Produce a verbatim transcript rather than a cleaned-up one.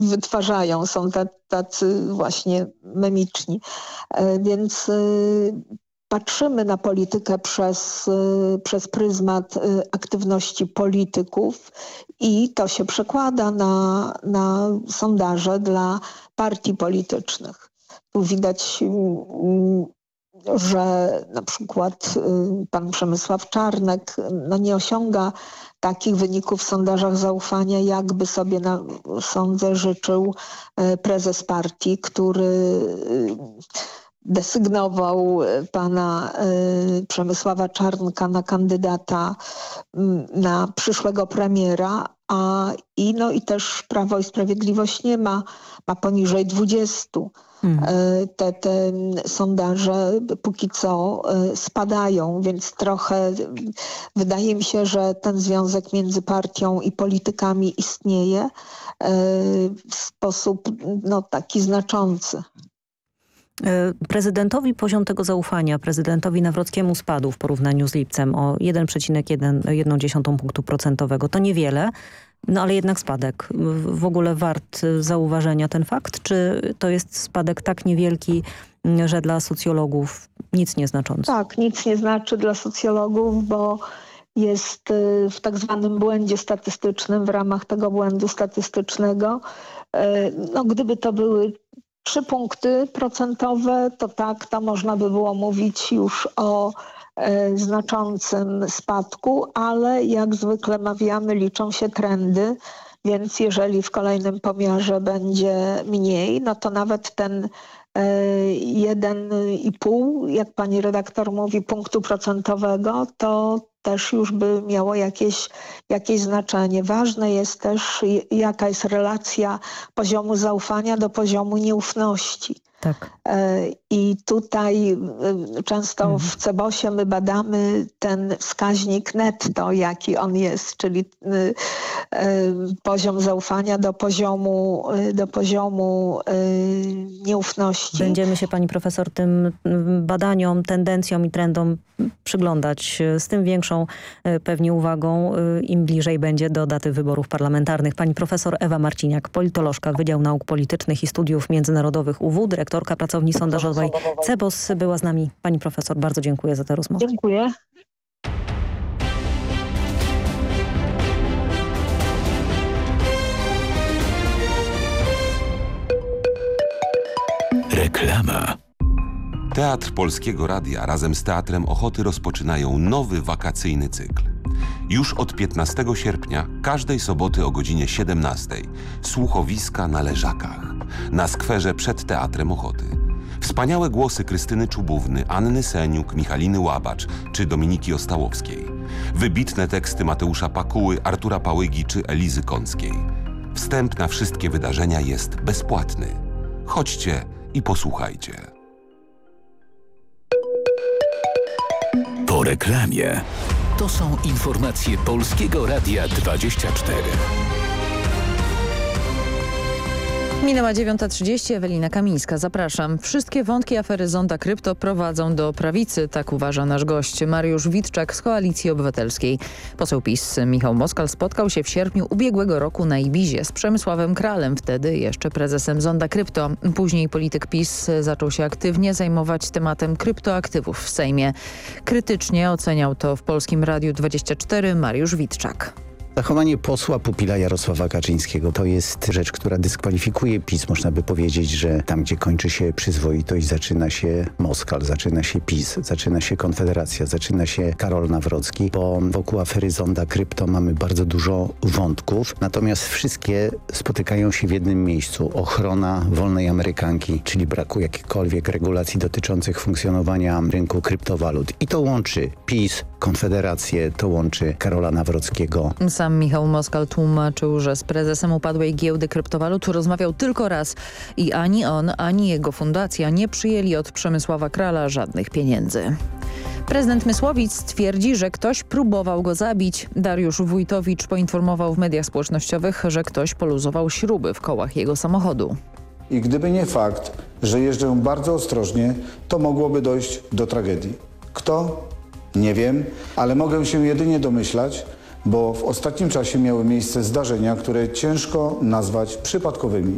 wytwarzają, są tacy właśnie memiczni. Więc patrzymy na politykę przez, przez pryzmat aktywności polityków i to się przekłada na, na sondaże dla partii politycznych. Tu widać, że na przykład pan Przemysław Czarnek no nie osiąga takich wyników w sondażach zaufania, jakby sobie, na, sądzę, życzył prezes partii, który desygnował pana Przemysława Czarnka na kandydata na przyszłego premiera, a i, no, i też Prawo i Sprawiedliwość nie ma, ma poniżej dwudziestu. Hmm. Te, te sondaże póki co spadają, więc trochę wydaje mi się, że ten związek między partią i politykami istnieje w sposób no, taki znaczący. Prezydentowi poziom tego zaufania, prezydentowi Nawrockiemu spadł w porównaniu z lipcem o jeden przecinek jeden punktu procentowego. To niewiele, no ale jednak spadek. W ogóle wart zauważenia ten fakt? Czy to jest spadek tak niewielki, że dla socjologów nic nieznaczący? Tak, nic nie znaczy dla socjologów, bo jest w tak zwanym błędzie statystycznym. W ramach tego błędu statystycznego, no gdyby to były trzy punkty procentowe, to tak, to można by było mówić już o e, znaczącym spadku, ale jak zwykle mawiamy, liczą się trendy, więc jeżeli w kolejnym pomiarze będzie mniej, no to nawet ten e, jeden i pół, jak pani redaktor mówi, punktu procentowego, to też już by miało jakieś, jakieś znaczenie. Ważne jest też, jaka jest relacja poziomu zaufania do poziomu nieufności. Tak. I tutaj często mhm. w Cebosie my badamy ten wskaźnik netto, jaki on jest, czyli poziom zaufania do poziomu, do poziomu nieufności. Będziemy się, pani profesor, tym badaniom, tendencjom i trendom przyglądać z tym większą pewnie uwagą, im bliżej będzie do daty wyborów parlamentarnych. Pani profesor Ewa Marciniak, politolożka, Wydział Nauk Politycznych i Studiów Międzynarodowych U W, dyrektorka pracowni sondażowej Cebos była z nami. Pani profesor, bardzo dziękuję za tę rozmowę. Dziękuję. Reklama. Teatr Polskiego Radia razem z Teatrem Ochoty rozpoczynają nowy wakacyjny cykl. Już od piętnastego sierpnia, każdej soboty o godzinie siedemnastej, słuchowiska na Leżakach, na skwerze przed Teatrem Ochoty. Wspaniałe głosy Krystyny Czubówny, Anny Seniuk, Michaliny Łabacz czy Dominiki Ostałowskiej. Wybitne teksty Mateusza Pakuły, Artura Pałygi czy Elizy Kąckiej. Wstęp na wszystkie wydarzenia jest bezpłatny. Chodźcie i posłuchajcie. Po reklamie. To są informacje Polskiego Radia dwadzieścia cztery. Minęła dziewiąta trzydzieści, Ewelina Kamińska. Zapraszam. Wszystkie wątki afery Zonda Krypto prowadzą do prawicy, tak uważa nasz gość Mariusz Witczak z Koalicji Obywatelskiej. Poseł PiS Michał Moskal spotkał się w sierpniu ubiegłego roku na Ibizie z Przemysławem Kralem, wtedy jeszcze prezesem Zonda Krypto. Później polityk PiS zaczął się aktywnie zajmować tematem kryptoaktywów w Sejmie. Krytycznie oceniał to w Polskim Radiu dwadzieścia cztery Mariusz Witczak. Zachowanie posła pupila Jarosława Kaczyńskiego to jest rzecz, która dyskwalifikuje PiS. Można by powiedzieć, że tam, gdzie kończy się przyzwoitość, zaczyna się Moskal, zaczyna się PiS, zaczyna się Konfederacja, zaczyna się Karol Nawrocki, bo wokół afery Zonda Krypto mamy bardzo dużo wątków, natomiast wszystkie spotykają się w jednym miejscu. Ochrona wolnej Amerykanki, czyli braku jakichkolwiek regulacji dotyczących funkcjonowania rynku kryptowalut. I to łączy PiS, Konfederację, to łączy Karola Nawrockiego. Sam Michał Moskal tłumaczył, że z prezesem upadłej giełdy kryptowalut rozmawiał tylko raz i ani on, ani jego fundacja nie przyjęli od Przemysława Krala żadnych pieniędzy. Prezydent Mysłowic twierdzi, że ktoś próbował go zabić. Dariusz Wójtowicz poinformował w mediach społecznościowych, że ktoś poluzował śruby w kołach jego samochodu. I gdyby nie fakt, że jeżdżę bardzo ostrożnie, to mogłoby dojść do tragedii. Kto? Nie wiem, ale mogę się jedynie domyślać, bo w ostatnim czasie miały miejsce zdarzenia, które ciężko nazwać przypadkowymi.